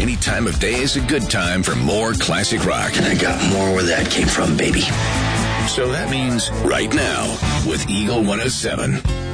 any time of day is a good time for more classic rock. I got more where that came from, baby. So that means right now with Eagle 107.